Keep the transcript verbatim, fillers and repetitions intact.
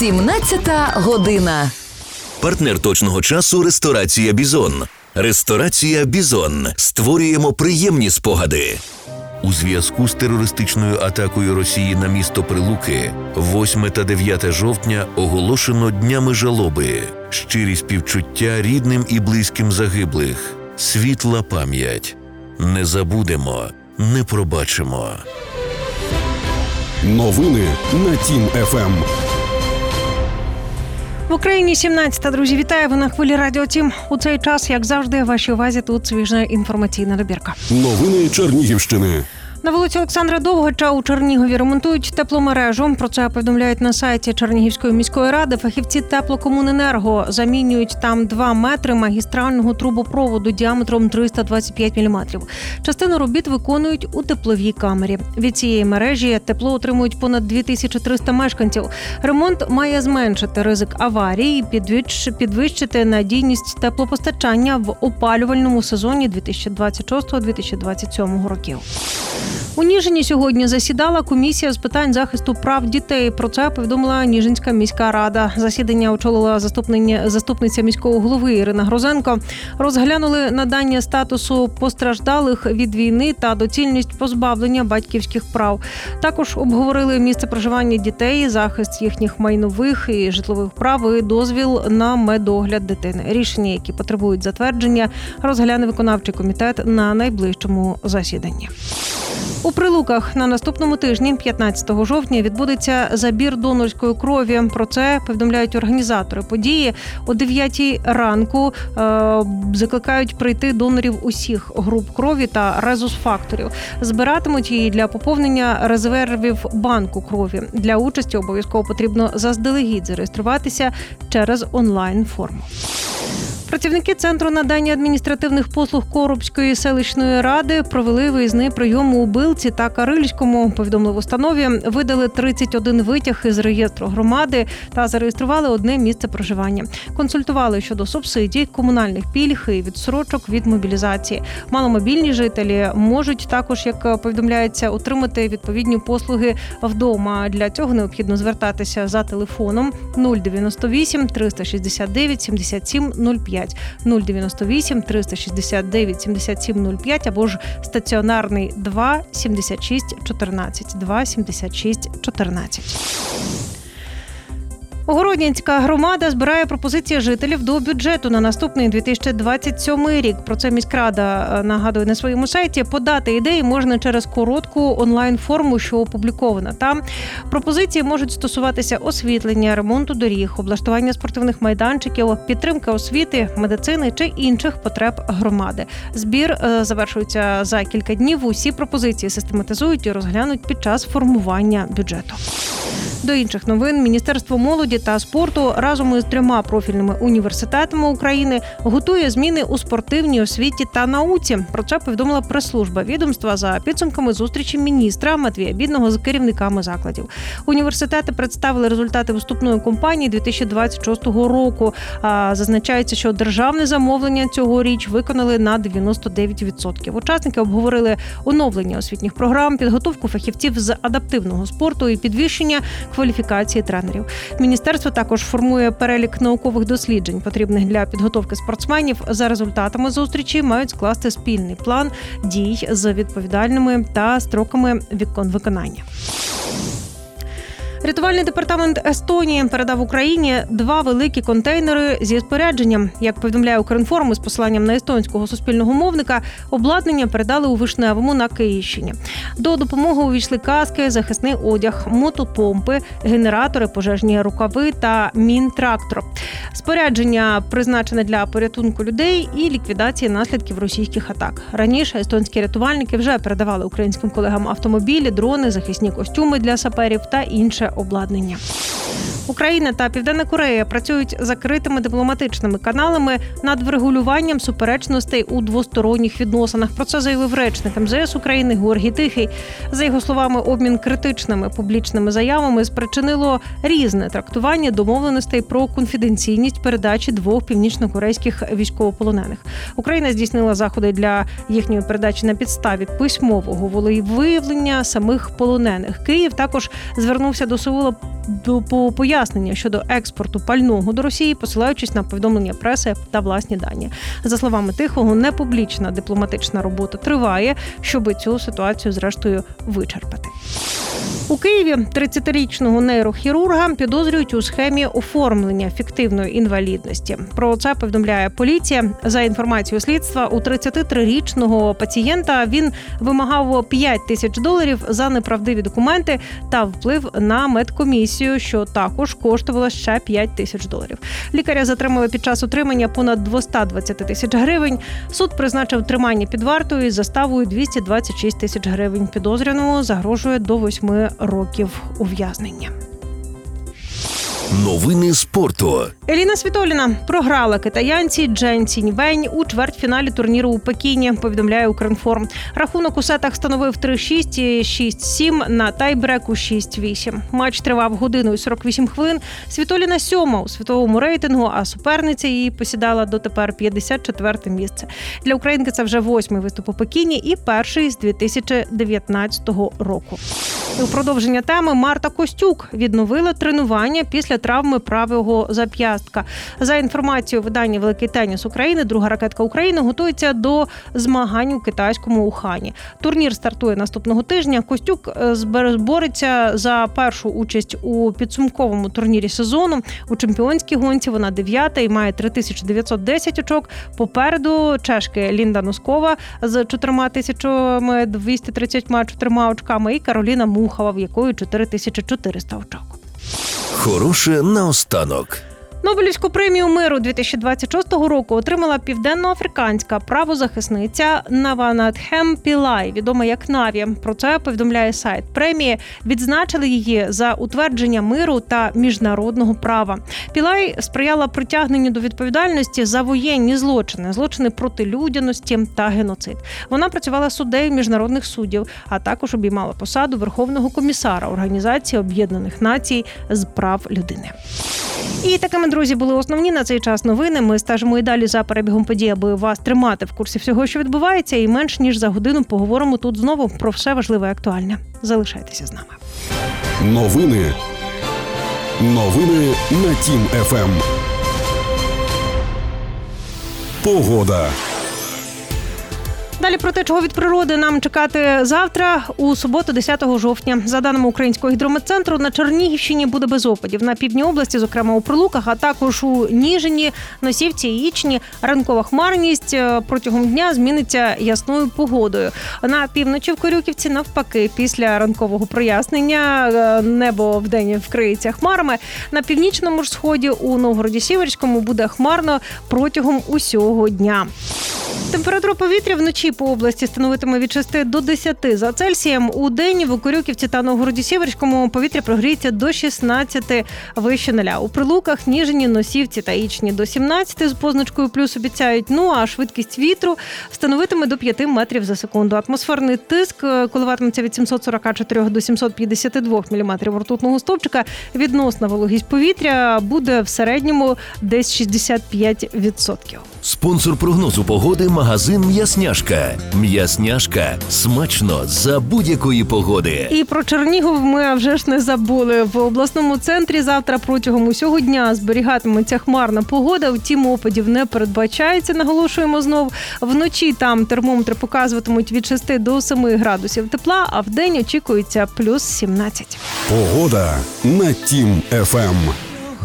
сімнадцята година. Партнер точного часу – ресторація «Бізон». Ресторація «Бізон». Створюємо приємні спогади. У зв'язку з терористичною атакою Росії на місто Прилуки восьме та дев'яте жовтня оголошено днями жалоби. Щирі співчуття рідним і близьким загиблих. Світла пам'ять. Не забудемо, не пробачимо. Новини на Тім еф ем. В Україні сімнадцята, друзі, вітаю, ви на хвилі Радіо Тім. У цей час, як завжди, в вашій увазі тут свіжа інформаційна добірка. Новини Чернігівщини. На вулиці Олександра Довгача у Чернігові ремонтують тепломережу. Про це повідомляють на сайті Чернігівської міської ради. Фахівці Теплокомуненерго замінюють там два метри магістрального трубопроводу діаметром триста двадцять п'ять міліметрів. Частину робіт виконують у тепловій камері. Від цієї мережі тепло отримують понад дві тисячі триста мешканців. Ремонт має зменшити ризик аварій і підвищити надійність теплопостачання в опалювальному сезоні дві тисячі двадцять шостого - дві тисячі двадцять сьомого років. У Ніжині сьогодні засідала комісія з питань захисту прав дітей. Про це повідомила Ніжинська міська рада. Засідання очолила заступниця міського голови Ірина Грозенко. Розглянули надання статусу постраждалих від війни та доцільність позбавлення батьківських прав. Також обговорили місце проживання дітей, захист їхніх майнових і житлових прав і дозвіл на медогляд дитини. Рішення, які потребують затвердження, розгляне виконавчий комітет на найближчому засіданні. У Прилуках на наступному тижні, п'ятнадцятого жовтня, відбудеться забір донорської крові. Про це повідомляють організатори події. О дев'ятій ранку е- закликають прийти донорів усіх груп крові та резус-факторів. Збиратимуть її для поповнення резервів банку крові. Для участі обов'язково потрібно заздалегідь зареєструватися через онлайн-форму. Працівники Центру надання адміністративних послуг Коробської селищної ради провели виїзний прийом у Билці та Карильському. Повідомили в установі, видали тридцять один витяг із реєстру громади та зареєстрували одне місце проживання. Консультували щодо субсидій, комунальних пільг і відстрочок від мобілізації. Маломобільні жителі можуть також, як повідомляється, отримати відповідні послуги вдома. Для цього необхідно звертатися за телефоном нуль дев'яносто вісім триста шістдесят дев'ять сімдесят сім нуль п'ять. нуль дев'яносто вісім триста шістдесят дев'ять сімдесят сім нуль п'ять або ж стаціонарний два сімдесят шість чотирнадцять, два сімдесят шість чотирнадцять. Огороднянська громада збирає пропозиції жителів до бюджету на наступний дві тисячі двадцять сьомий рік. Про це міськрада нагадує на своєму сайті. Подати ідеї можна через коротку онлайн-форму, що опублікована там. Пропозиції можуть стосуватися освітлення, ремонту доріг, облаштування спортивних майданчиків, підтримки освіти, медицини чи інших потреб громади. Збір завершується за кілька днів. Усі пропозиції систематизують і розглянуть під час формування бюджету. До інших новин. Міністерство молоді та спорту разом із трьома профільними університетами України готує зміни у спортивній освіті та науці. Про це повідомила прес-служба відомства за підсумками зустрічі міністра Матвія Бідного з керівниками закладів. Університети представили результати вступної кампанії дві тисячі двадцять шостого року. Зазначається, що державне замовлення цьогоріч виконали на дев'яносто дев'ять відсотків. Учасники обговорили оновлення освітніх програм, підготовку фахівців з адаптивного спорту і підвищення кваліфікації тренерів. Міністерство також формує перелік наукових досліджень, потрібних для підготовки спортсменів. За результатами зустрічі мають скласти спільний план дій з відповідальними та строками виконання. Рятувальний департамент Естонії передав Україні два великі контейнери зі спорядженням. Як повідомляє Укрінформ із посиланням на естонського суспільного мовника, обладнання передали у Вишневому на Київщині. До допомоги увійшли каски, захисний одяг, мотопомпи, генератори, пожежні рукави та мінтрактор. Спорядження призначене для порятунку людей і ліквідації наслідків російських атак. Раніше естонські рятувальники вже передавали українським колегам автомобілі, дрони, захисні костюми для саперів та інше обладнання. Україна та Південна Корея працюють закритими дипломатичними каналами над врегулюванням суперечностей у двосторонніх відносинах. Про це заявив речник ем зе ес України Георгій Тихий. За його словами, обмін критичними публічними заявами спричинило різне трактування домовленостей про конфіденційність передачі двох північнокорейських військовополонених. Україна здійснила заходи для їхньої передачі на підставі письмового волевиявлення самих полонених. Київ також звернувся до Сеула до по пояснення щодо експорту пального до Росії, посилаючись на повідомлення преси та власні дані. За словами Тихого, непублічна дипломатична робота триває, щоб цю ситуацію зрештою вичерпати. У Києві тридцятирічного нейрохірурга підозрюють у схемі оформлення фіктивної інвалідності. Про це повідомляє поліція. За інформацією слідства, у тридцятитрирічного пацієнта він вимагав п'ять тисяч доларів за неправдиві документи та вплив на медкомісію, що також коштувало ще п'ять тисяч доларів. Лікаря затримали під час отримання понад двісті двадцять тисяч гривень. Суд призначив тримання під вартою із заставою двісті двадцять шість тисяч гривень. Підозрюваному загрожує до восьми років ув'язнення. Новини спорту. Еліна Світоліна програла китаянці Джен Ціньвень у чвертьфіналі турніру у Пекіні, повідомляє Укрінформ. Рахунок у сетах становив три шість і шість сім на тайбреку шість вісім. Матч тривав годину і сорок вісім хвилин. Світоліна сьома у світовому рейтингу, а суперниця її посідала дотепер п'ятдесят четверте місце. Для українки це вже восьмий виступ у Пекіні і перший з дві тисячі дев'ятнадцятого року. І у продовження теми Марта Костюк відновила тренування після травми правого зап'ястка. За інформацією видання «Великий теніс України», друга ракетка України готується до змагань у китайському Ухані. Турнір стартує наступного тижня. Костюк бореться за першу участь у підсумковому турнірі сезону. У чемпіонській гонці вона дев'ята і має три тисячі дев'ятсот десять очок. Попереду чешки Лінда Носкова з чотири тисячі двісті тридцять чотирма очками і Кароліна Мухова, в якої чотири тисячі чотириста очок. Хороше наостанок. Нобелівську премію миру дві тисячі двадцять шостого року отримала південноафриканська правозахисниця Наванатхем Пілай, відома як Наві. Про це повідомляє сайт премії. Відзначили її за утвердження миру та міжнародного права. Пілай сприяла притягненню до відповідальності за воєнні злочини, злочини проти людяності та геноцид. Вона працювала суддею міжнародних судів, а також обіймала посаду Верховного комісара Організації Об'єднаних Націй з прав людини. І такими, друзі, були основні на цей час новини. Ми стежимо і далі за перебігом подій, аби вас тримати в курсі всього, що відбувається. І менш ніж за годину поговоримо тут знову про все важливе і актуальне. Залишайтеся з нами. Новини. Новини на Тім еф ем. Погода. Далі про те, чого від природи нам чекати завтра, у суботу, десятого жовтня. За даними Українського гідрометцентру, на Чернігівщині буде без опадів. На півдні області, зокрема у Прилуках, а також у Ніжині, Носівці і Ічні, ранкова хмарність протягом дня зміниться ясною погодою. На півночі в Корюківці, навпаки, після ранкового прояснення небо вдень вкриється хмарами. На північному ж сході у Новгороді-Сіверському буде хмарно протягом усього дня. Температура повітря вночі по області становитиме від шести до десяти за Цельсієм. У день в Корюківці та Новгороді-Сіверському повітря прогріється до шістнадцяти вище нуля. У Прилуках, Ніжині, Носівці та Ічні до сімнадцяти з позначкою плюс обіцяють. Ну а швидкість вітру становитиме до п'яти метрів за секунду. Атмосферний тиск коливатиметься від сімсот сорок чотири до сімсот п'ятдесят два міліметрів ртутного стовпчика. Відносна вологість повітря буде в середньому десь шістдесят п'ять відсотків. Спонсор прогнозу погоди – магазин «М'ясняшка». «М'ясняшка» – смачно за будь-якої погоди. І про Чернігів ми вже ж не забули. В обласному центрі завтра протягом усього дня зберігатиметься хмарна погода, втім опадів не передбачається, наголошуємо знов. Вночі там термометри показуватимуть від шести до семи градусів тепла, а вдень очікується плюс сімнадцять. Погода на Тім еф ем.